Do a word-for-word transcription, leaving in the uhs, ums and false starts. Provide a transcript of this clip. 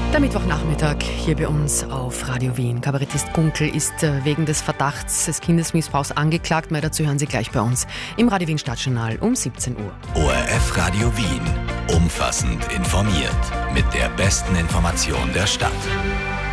Der Mittwochnachmittag hier bei uns auf Radio Wien. Kabarettist Gunkel ist wegen des Verdachts des Kindesmissbrauchs angeklagt. Mehr dazu hören Sie gleich bei uns im Radio Wien Stadtjournal um siebzehn Uhr. O R F Radio Wien. Umfassend informiert. Mit der besten Information der Stadt.